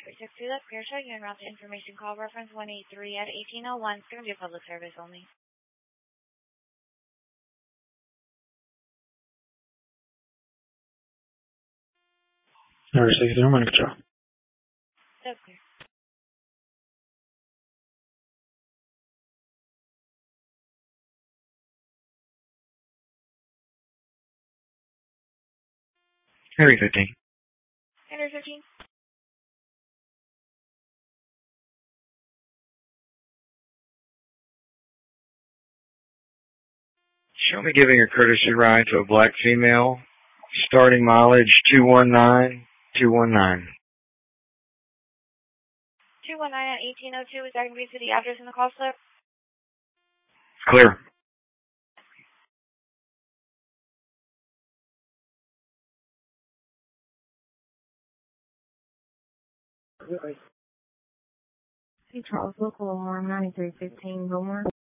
362, that's Clear Show. You en route to information call reference 183 at 1801. It's going to be a public service only. Number 60, I'm under control. That's clear. Henry 15. Henry 15. Show me giving a courtesy ride to a black female. Starting mileage 219. 219. 219 at 1802. Is that going to be to the address in the call slip? Clear. Hey, Charles, local alarm 9315, Gilmore.